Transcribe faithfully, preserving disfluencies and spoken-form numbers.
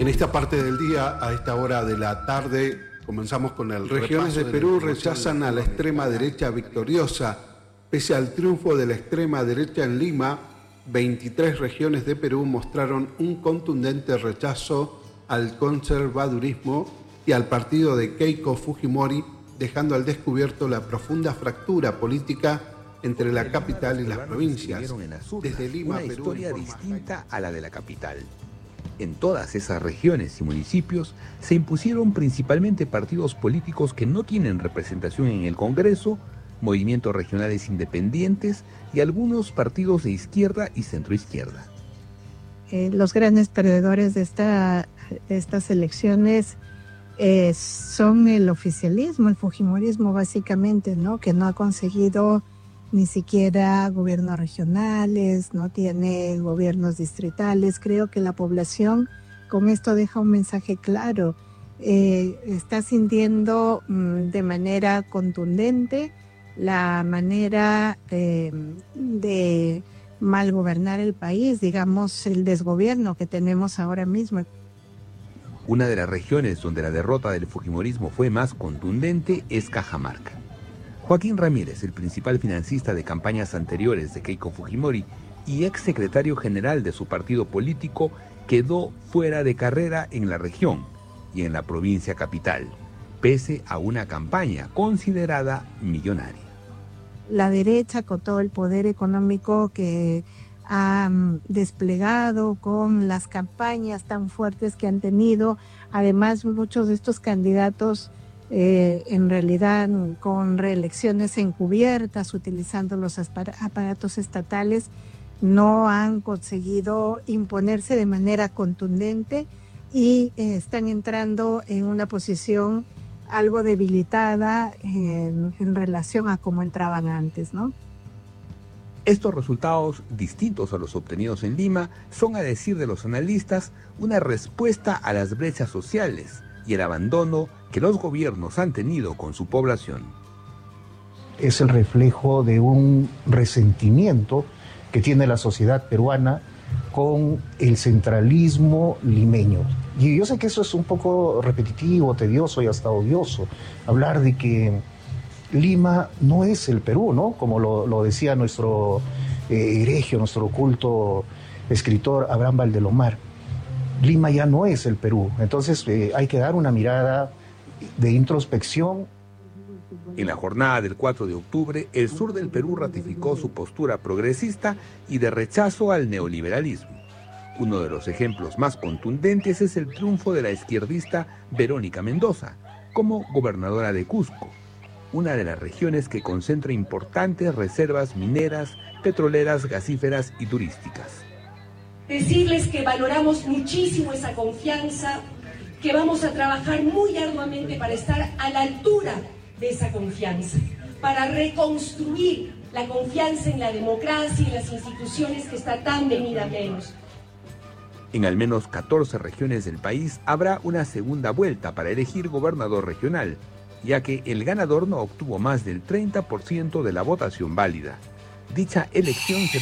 En esta parte del día, a esta hora de la tarde, comenzamos con el Regiones de Perú rechazan a la extrema derecha victoriosa. Pese al triunfo de la extrema derecha en Lima, veintitrés regiones de Perú mostraron un contundente rechazo al conservadurismo y al partido de Keiko Fujimori, dejando al descubierto la profunda fractura política entre la capital y las provincias. Desde Lima, una historia distinta a la de la capital. En todas esas regiones y municipios se impusieron principalmente partidos políticos que no tienen representación en el Congreso, movimientos regionales independientes y algunos partidos de izquierda y centroizquierda. Eh, los grandes perdedores de, esta, de estas elecciones eh, son el oficialismo, el fujimorismo básicamente, ¿no? Que no ha conseguido ni siquiera gobiernos regionales, no tiene gobiernos distritales. Creo que la población con esto deja un mensaje claro. Eh, está sintiendo mm, de manera contundente la manera eh, de mal gobernar el país, digamos, el desgobierno que tenemos ahora mismo. Una de las regiones donde la derrota del fujimorismo fue más contundente es Cajamarca. Joaquín Ramírez, el principal financista de campañas anteriores de Keiko Fujimori y ex secretario general de su partido político, quedó fuera de carrera en la región y en la provincia capital, pese a una campaña considerada millonaria. La derecha, con todo el poder económico que ha desplegado, con las campañas tan fuertes que han tenido, además muchos de estos candidatos Eh, en realidad con reelecciones encubiertas, utilizando los aparatos estatales, no han conseguido imponerse de manera contundente y eh, están entrando en una posición algo debilitada en, en relación a cómo entraban antes, ¿no? Estos resultados, distintos a los obtenidos en Lima, son, a decir de los analistas, una respuesta a las brechas sociales y el abandono que los gobiernos han tenido con su población. Es el reflejo de un resentimiento que tiene la sociedad peruana con el centralismo limeño. Y yo sé que eso es un poco repetitivo, tedioso y hasta odioso, hablar de que Lima no es el Perú, ¿no? Como lo, lo decía nuestro eh, heregio, nuestro culto escritor Abraham Valdelomar. Lima ya no es el Perú, entonces eh, hay que dar una mirada de introspección. En la jornada del cuatro de octubre, el sur del Perú ratificó su postura progresista y de rechazo al neoliberalismo. Uno de los ejemplos más contundentes es el triunfo de la izquierdista Verónica Mendoza como gobernadora de Cusco, una de las regiones que concentra importantes reservas mineras, petroleras, gasíferas y turísticas. Decirles que valoramos muchísimo esa confianza, que vamos a trabajar muy arduamente para estar a la altura de esa confianza, para reconstruir la confianza en la democracia y en las instituciones que está tan venida menos. En al menos catorce regiones del país habrá una segunda vuelta para elegir gobernador regional, ya que el ganador no obtuvo más del treinta por ciento de la votación válida. Dicha elección será